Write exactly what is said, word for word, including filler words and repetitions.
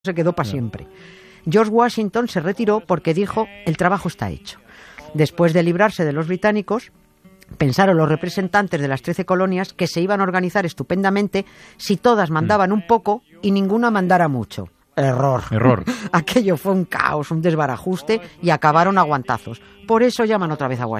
se quedó para siempre. George Washington se retiró porque dijo: el trabajo está hecho. Después de librarse de los británicos, pensaron los representantes de las trece colonias que se iban a organizar estupendamente si todas mandaban un poco y ninguna mandara mucho. Error. Error. Aquello fue un caos, un desbarajuste y acabaron a guantazos. Por eso llaman otra vez a Washington.